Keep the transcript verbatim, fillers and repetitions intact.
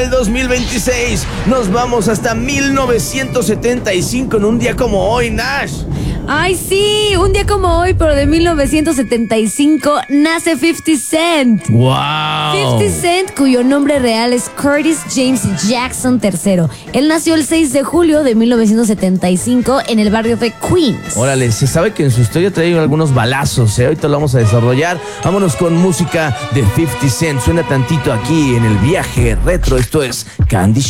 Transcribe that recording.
del dos mil veintiséis. Nos vamos hasta mil novecientos setenta y cinco en un día como hoy, Nash. Ay, sí, un día como hoy, pero de mil novecientos setenta y cinco, nace fifty Cent. ¡Wow! fifty Cent, cuyo nombre real es Curtis James Jackson tercero. Él nació el seis de julio de mil novecientos setenta y cinco en el barrio de Queens. Órale, se sabe que en su historia trae algunos balazos, ¿eh? Ahorita lo vamos a desarrollar. Vámonos con música de fifty Cent. Suena tantito aquí en el viaje retro. Esto es Candy